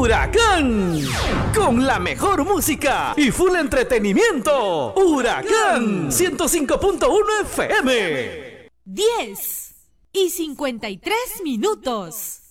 Huracán, con la mejor música y full entretenimiento. Huracán 105.1 FM. 10:53.